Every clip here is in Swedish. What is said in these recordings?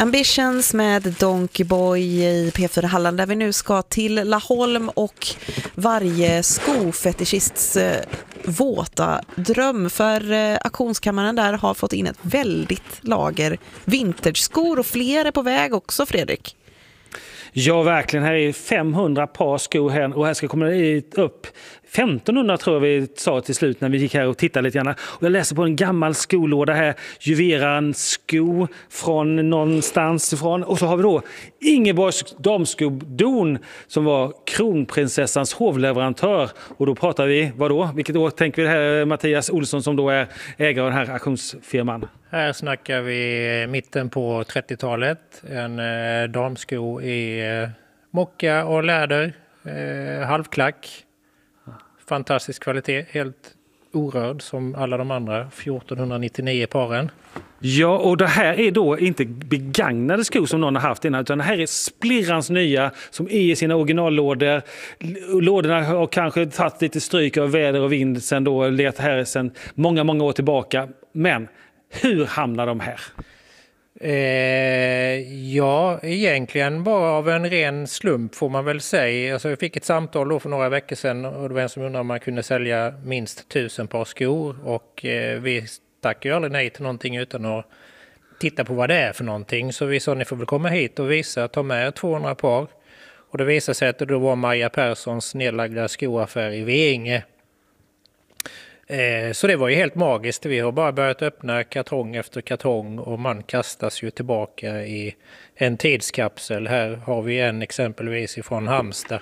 Ambitions med Donkey Boy i P4 Halland, där vi nu ska till Laholm och varje skofetischists våta dröm, för auktionskammaren där har fått in ett väldigt lager vinterskor och fler är på väg också, Fredrik. Ja, verkligen. Här är 500 par skor här och här ska komma upp 1500 tror jag vi sa till slut när vi gick här och tittade lite grann. Och jag läser på en gammal skolåda här, Juveran sko från någonstans ifrån. Och så har vi då Ingeborgs damskodon som var kronprinsessans hovleverantör. Och då pratar vi, vadå? Vilket år tänker vi det här, Mattias Olsson som då är ägare av den här auktionsfirman? Här snackar vi mitten på 30-talet. En damsko i mocka och läder, halvklack. Fantastisk kvalitet, helt orörd som alla de andra 1499 paren. Ja, och det här är då inte begagnade skor som någon har haft innan, utan det här är splirrans nya som är i sina originallådor. Lådorna har kanske tagit lite stryk av väder och vind sen då, let här sen många, många år tillbaka. Men hur hamnar de här? Ja, egentligen bara av en ren slump får man väl säga. Alltså jag fick ett samtal då för några veckor sedan och det var en som undrade om man kunde sälja minst 1000 par skor. Och vi tackar ju aldrig nej till någonting utan att titta på vad det är för någonting. Så vi sa ni får väl komma hit och visa, ta med 200 par. Och det visade sig att det då var Maja Perssons nedlagda skoaffär i Veinge. Så det var ju helt magiskt. Vi har bara börjat öppna kartong efter kartong och man kastas ju tillbaka i en tidskapsel. Här har vi en exempelvis ifrån Halmstad.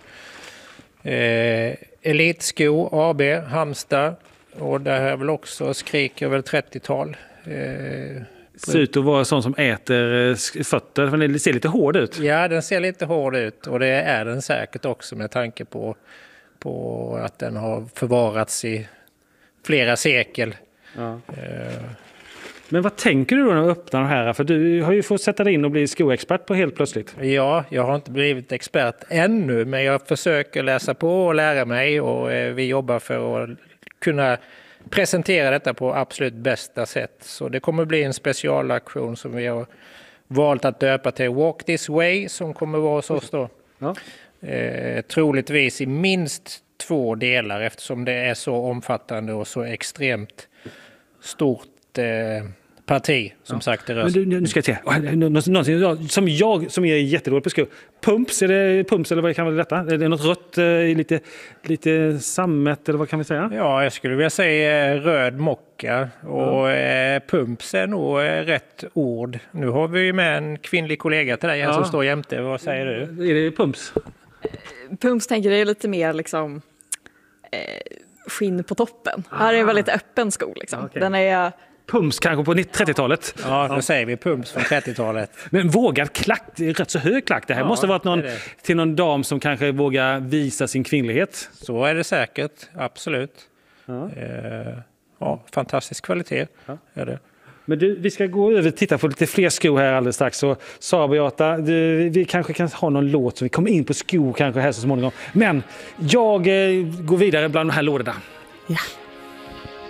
Elitsko AB, Halmstad. Och det här väl också skriker väl 30-tal. Ser ut att vara sån som äter fötter, för den ser lite hård ut. Ja, den ser lite hård ut och det är den säkert också med tanke på att den har förvarats i flera sekel. Ja. Men vad tänker du då när du öppnar de här? För du har ju fått sätta dig in och bli skoexpert på helt plötsligt. Ja, jag har inte blivit expert ännu, men jag försöker läsa på och lära mig och vi jobbar för att kunna presentera detta på absolut bästa sätt. Så det kommer bli en specialaktion som vi har valt att döpa till Walk This Way som kommer vara hos oss då. Ja. Troligtvis i minst 2 delar eftersom det är så omfattande och så extremt stort parti som sagt det rör. Men nu ska jag se. Någonting som är jättedåligt på skor. Pumps, är det pumps eller vad kan man detta? Är det något rött, lite sammet eller vad kan vi säga? Ja, jag skulle vilja säga röd mocka och pumps är nog rätt ord. Nu har vi ju med en kvinnlig kollega till dig som står jämte. Vad säger du? Är det pumps? Pumps tänker jag är lite mer liksom skinn på toppen. Här är en väldigt öppen sko liksom. Okay. Den är pumps kanske på 30-talet. Ja, då säger vi pumps från 30-talet. Men vågad klack, det är rätt så hög klack. Det här måste ha varit till någon dam som kanske vågar visa sin kvinnlighet. Så är det säkert, absolut. Fantastisk kvalitet är det. Men vi ska gå över och titta på lite fler skor här alldeles strax. Så Sara Beata, vi kanske kan ha någon låt så vi kommer in på skor kanske här så småningom. Men jag går vidare bland de här lådorna. Ja.